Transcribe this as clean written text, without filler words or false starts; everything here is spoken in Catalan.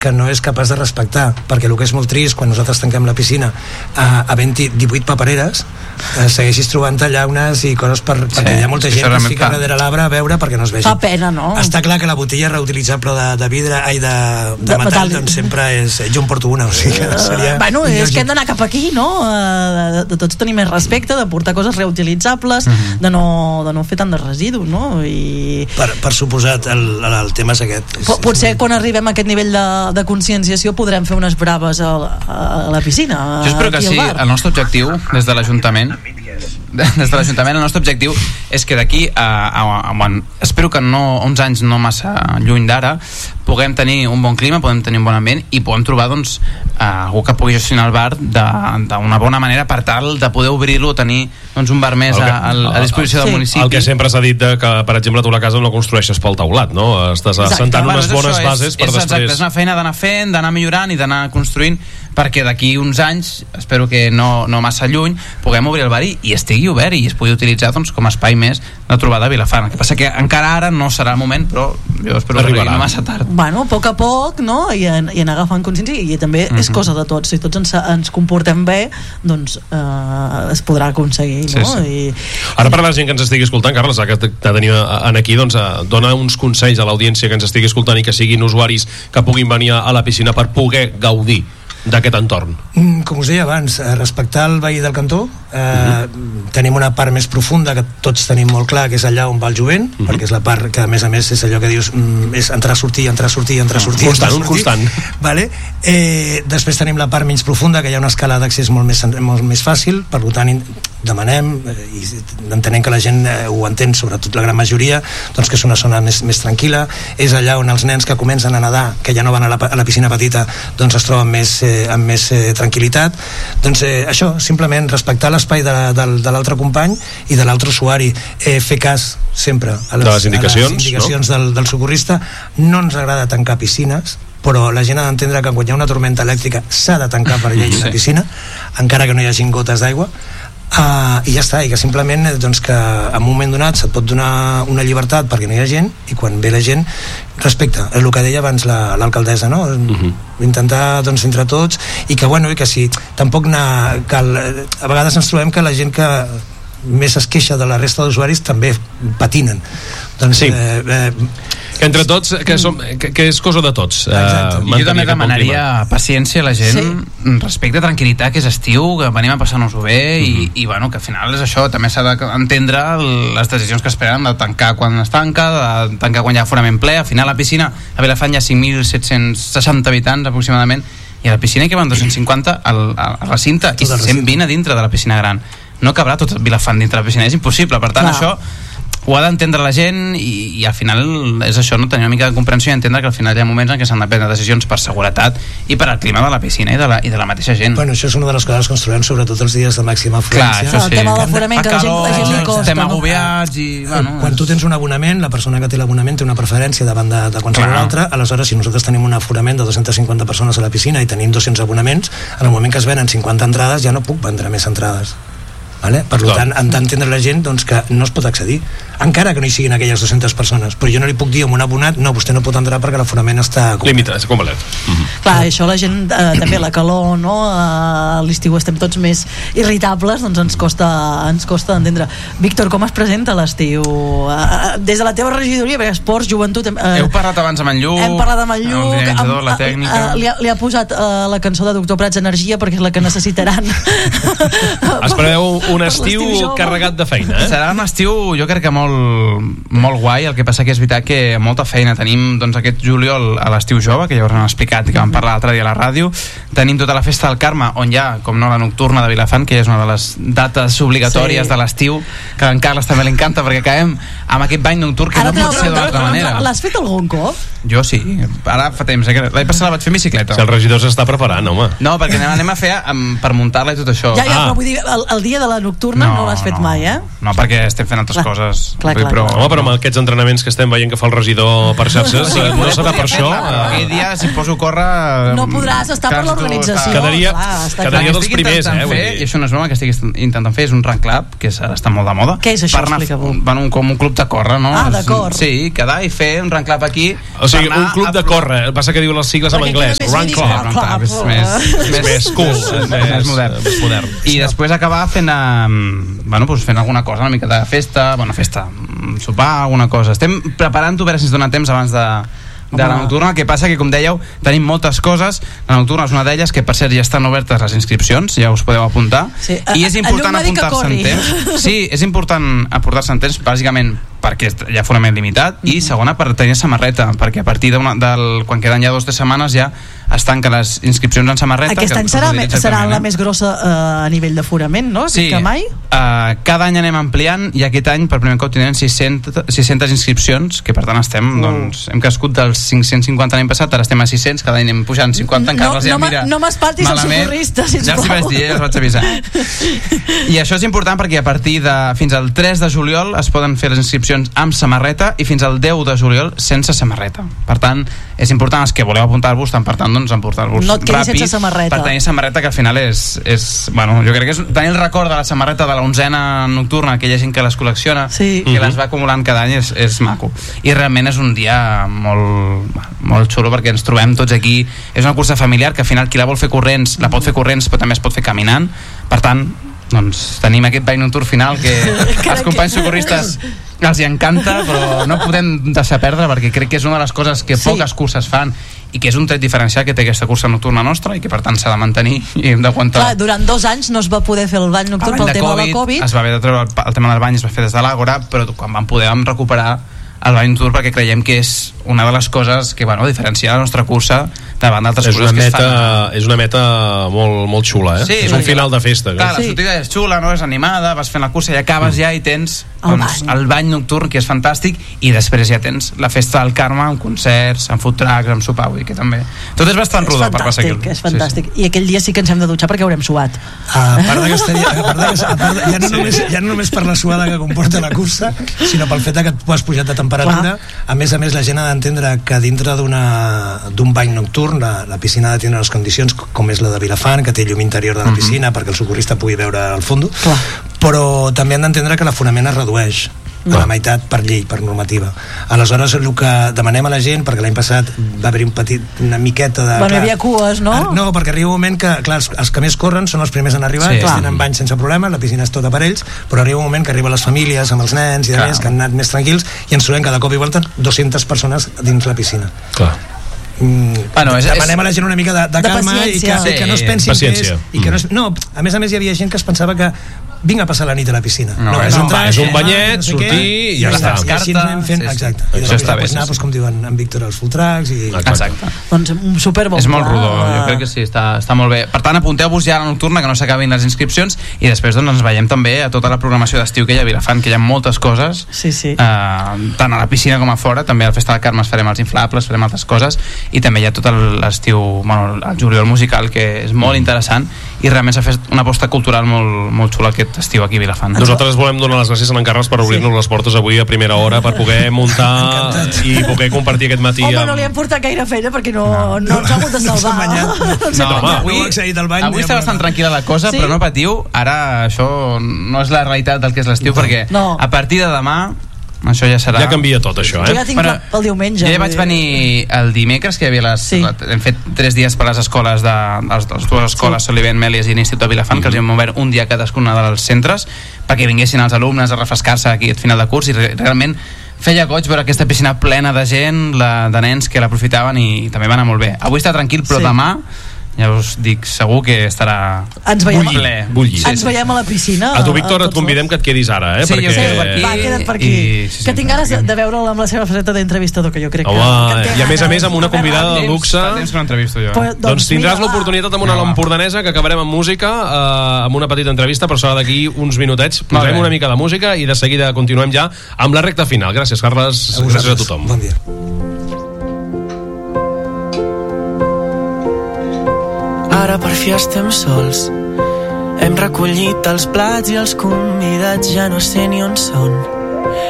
que no és capaç de respectar, perquè el que és molt trist quan nosaltres tanquem la piscina havent-hi 18 papereres, segueixis trobant llaunes i coses perquè hi ha molta gent que es fica darrere l'arbre a veure perquè no es vegi. Fa pena, no? Està clar que la botella reutilitzable de vidre, de metall, doncs sempre és... Jo en porto una, o sigui que seria... Bueno, és que hem d'anar cap aquí, no? De tots tenir més respecte, de portar coses reutilitzables, de no fer tant de residus, no? I... Per suposat, el tema és aquest. Potser quan arribem a aquest nivell de conscienciació podrem fer unes braves a la piscina. Jo espero que sí. El nostre objectiu des de l'Ajuntament el nostre objectiu és que d'aquí espero que uns anys no massa lluny d'ara puguem tenir un bon clima, podem tenir un bon ambient i puguem trobar algú que pugui gestionar el bar d'una bona manera per tal de poder obrir-lo, tenir un bar més a disposició del municipi. El que sempre s'ha dit que, per exemple, tu la casa no construeixes pel teulat, no? Estàs assentant unes bones bases per després... Exacte, és una feina d'anar fent, d'anar millorant i d'anar construint perquè d'aquí uns anys, espero que no massa lluny, puguem obrir el bar i estigui obert i es pugui utilitzar com a espai més de trobada a Vilafant. El que passa que encara ara no serà el moment, però jo espero que no massa tard. Bueno, a poc, no? I anar agafant consciència i també és cosa de tots. Si tots ens comportem bé, doncs es podrà aconseguir, no? Sí. Ara per la gent que ens estigui escoltant, Carles, que tenim aquí, doncs dona uns consells a l'audiència que ens estigui escoltant i que siguin usuaris que puguin venir a la piscina per poder gaudir d'aquest entorn. Com us deia abans, respectar el veí del cantó. Tenim una part més profunda que tots tenim molt clar, que és allà on va el jovent, perquè és la part que a més és allò que dius és entrar, sortir constant. Vale? Després tenim la part menys profunda, que hi ha una escala d'accés molt més fàcil, per tant demanem i entenem que la gent ho entén, sobretot la gran majoria, doncs que és una zona més tranquil·la. És allà on els nens que comencen a nedar, que ja no van a la piscina petita, doncs es troben amb més tranquil·litat. Doncs això, simplement respectar l'espai de l'altre company i de l'altre usuari, fer cas sempre a les indicacions del socorrista. No ens agrada tancar piscines, però la gent ha d'entendre que quan hi ha una tormenta elèctrica s'ha de tancar per llei una piscina, encara que no hi hagin gotes d'aigua. I ja està, i que simplement doncs, que en un moment donat se't pot donar una llibertat perquè no hi ha gent, i quan ve la gent respecte, és el que deia abans l'alcaldessa, no? Intentar doncs entre tots, i que bueno, i que si tampoc a vegades ens trobem que la gent que més es queixa de la resta d'usuaris també patinen, doncs sí. Que entre tots, que és cosa de tots. Jo també demanaria paciència a la gent, respecte, tranquil·litat, que és estiu, que venim a passar-nos-ho bé, i bueno, que al final és això, també s'ha d'entendre les decisions que es prenen de tancar quan es tanca, de tancar quan hi ha aforament ple. Al final la piscina, a Vilafant hi ha 5.760 habitants aproximadament, i a la piscina hi caben 250 al recinte, i 120 a dintre de la piscina gran. No cabrà tot Vilafant dintre de la piscina, és impossible. Per tant, això ho ha d'entendre la gent, i al final és això, no? Tenir una mica de comprensió i entendre que al final hi ha moments en què s'han de prendre decisions per seguretat i per al clima de la piscina i de la mateixa gent. Bueno, això és una de les coses que ens trobem sobretot els dies de màxima afluència. Clar, el tema de l'aforament, que la gent li costa. Estem agobiats i... Quan tu tens un abonament, la persona que té l'abonament té una preferència davant de qualsevol altra. Aleshores, si nosaltres tenim un aforament de 250 persones a la piscina i tenim 200 abonaments, en el moment que es venen 50 entrades ja no puc vendre més entrades. Vale? Per tant, han d'entendre la gent doncs, que no es pot accedir, encara que no hi siguin aquelles 200 persones, però jo no li puc dir a un abonat, no, vostè no pot entrar perquè l'aforament està limitat, és complet. Clar, això la gent, també la calor, no? A l'estiu estem tots més irritables, doncs ens costa d'entendre. Víctor, com es presenta l'estiu? Des de la teva regidoria, perquè esports, joventut... Heu parlat abans amb en Lluc, hem parlat amb en Lluc, el dinamitzador, la tècnica... Li ha posat la cançó de Doctor Prats, Energia, perquè és la que necessitaran. Espereu un estiu carregat de feina, Serà un estiu, jo crec que molt guai. El que passa que és veritat que molta feina tenim, doncs aquest juliol a l'estiu jove, que ja us han explicat i que vam parlar l'altre dia a la ràdio. Tenim tota la festa del Carme, on hi ha, com no, la nocturna de Vilafant, que és una de les dates obligatòries de l'estiu, que a en Carles també li encanta, perquè acabem amb aquest bany nocturn que no pot ser d'una altra manera. L'has fet algun cop? Jo sí, ara fa temps, l'any passat la vaig fer en bicicleta. Si el regidor s'està preparant, home. No, perquè anem a fer per muntar-la i tot això. Ja, però vull dir, el dia de la nocturna no l'has fet mai, eh? No, perquè estem fent altres coses. Clar. Però amb aquests entrenaments que estem veient que fa el regidor per xarxes, no serà per això? Aquell dia, si poso a córrer... No podràs estar per l'organització. Quedaria dels primers, I això no és broma, que estic intentant fer és un run club, que ara està molt de moda. Què és això? Explica-ho. Com un club de córrer, no? D'acord. Sí, quedar i fer un run club aquí. O sigui, un club de córrer. Passa que diu les sigles en anglès. Run club. És més cool, més modern. I després acabar fent fent alguna cosa, una mica de festa, sopar, alguna cosa. Estem preparant-ho, a veure si ens dona temps abans de la nocturna. Que passa que, com dèieu, tenim moltes coses. La nocturna és una d'elles, que per cert ja estan obertes les inscripcions, ja us podeu apuntar. I és important apuntar-se en temps. Sí, és important apuntar-se en temps, bàsicament perquè hi ha aforament limitat, i segona, per tenir samarreta, perquè a partir quan queden ja 2 o 3 setmanes ja es tanquen les inscripcions en samarreta. Aquest any serà la més grossa a nivell d'aforament, no? Sí, que mai? Cada any anem ampliant, i aquest any per primer cop tindrem 600 inscripcions, que per tant hem crescut dels 550 l'any passat, ara estem a 600, cada any anem pujant 50, no m'espantis els socorristes, sisplau. Ja els vaig dir, ja els vaig avisar. I això és important perquè a partir fins al 3 de juliol es poden fer les inscripcions amb samarreta, i fins al 10 de juliol sense samarreta. Per tant, és important, els que voleu apuntar-vos, per tant, emportar-vos no et quedis sense samarreta. Per tenir samarreta, que al final jo crec que és tenir el record de la samarreta de la 11a nocturna, aquella gent que les col·lecciona, que les va acumulant cada any, és maco. I realment és un dia molt xulo, perquè ens trobem tots aquí. És una cursa familiar que al final qui la vol fer corrents, la pot fer corrents, però també es pot fer caminant. Per tant, tenim aquest ball nocturn final que als companys socorristes els hi encanta, però no podem deixar perdre, perquè crec que és una de les coses que poques curses fan, i que és un tret diferencial que té aquesta cursa nocturna nostra, i que per tant s'ha de mantenir i hem d'aguantar. Clar, durant 2 anys no es va poder fer el ball nocturn pel tema de la Covid. Es va haver de treure el tema del bany, es va fer des de l'Àgora, però quan vam poder vam recuperar el ball nocturn, perquè creiem que és una de les coses que diferencia la nostra cursa davant d'altres curses que es fan. És una meta molt xula, eh? Sí, és un final de festa. Clar, la sortida és xula, no? És animada, vas fent la cursa i acabes ja i tens el bany nocturn, que és fantàstic, i després ja tens la festa del Carme amb concerts, amb food trucks, amb sopar, vull dir que també tot és bastant rodó per passar aquí. És fantàstic. I aquell dia sí que ens hem de dutxar perquè haurem suat. A part ja no només per la suada que comporta la cursa, sinó pel fet que tu has pujat de temperatura. A més, la gent ha d'entendre que dintre d'un bany nocturn la piscina ha de tenir les condicions com és la de Vilafant, que té llum interior de la piscina perquè el socorrista pugui veure al fons, però també han d'entendre que l'aforament es redueix a la meitat per llei, per normativa. Aleshores, el que demanem a la gent, perquè l'any passat va haver una miqueta de... Hi havia cues, no? No, perquè arriba un moment que, clar, els que més corren són els primers en arribar, que tenen bany sense problema, la piscina és tota per ells, però arriba un moment que arriben les famílies amb els nens i demés, que han anat més tranquils, i ens trobem cada cop i volta 200 persones dins la piscina. Clar. Demanem a la gent una mica de calma i que no es pensin que és... No, a més hi havia gent que es pensava que vinc a passar la nit a la piscina. No, és un banyet, sortir i ja està. Exacte. I després anar, com diuen en Víctor, els full tracks i... Exacte. Doncs un superbon. És molt rodó, jo crec que sí, està molt bé. Per tant, apunteu-vos ja a la nocturna, que no s'acabin les inscripcions, i després ens veiem també a tota la programació d'estiu que hi ha a Vilafant, que hi ha moltes coses, tant a la piscina com a fora. També a la Festa del Carme farem els inflables, farem altres coses, i també hi ha tot l'estiu, el juliol musical, que és molt interessant, i realment s'ha fet una aposta cultural molt xula aquest estiu aquí a Vilafant. Nosaltres volem donar les gràcies a l'en Carles per obrir-nos les portes avui a primera hora, per poder muntar i poder compartir aquest matí. Home, no li hem portat gaire feina perquè no ens ha hagut de salvar. Avui està bastant tranquil·la la cosa, però no patiu, ara això no és la realitat del que és l'estiu, perquè a partir de demà això ja serà... Ja canvia tot això, Jo ja tinc el diumenge. Jo ja vaig venir el dimecres, que hi havia hem fet 3 dies per les escoles les dues escoles, Solivent, Mèlies i l'Institut de Vilafant, que els hem obert un dia a cadascuna dels centres perquè vinguessin els alumnes a refrescar-se aquí al final de curs, i realment feia goig veure aquesta piscina plena de gent, de nens que l'aprofitaven, i també va anar molt bé. Avui està tranquil, però demà ja us dic, segur que estarà bullit. Ens veiem a la piscina. A tu, Víctor, et convidem que et quedis ara, Sí, jo quedo per aquí. Va, queda't per aquí. Que tinc ganes de veure'l amb la seva faceta d'entrevistador, que jo crec que... I a més amb una convidada de luxe. Fa temps que no entrevisto jo. Doncs tindràs l'oportunitat amb una empordanesa, que acabarem amb música, amb una petita entrevista, però serà d'aquí uns minutets. Posarem una mica de música i de seguida continuem ja amb la recta final. Gràcies, Carles. Gràcies a tothom. Bon dia. Ara per fi estem sols. Hem recollit els plats i els convidats ja no sé ni on són.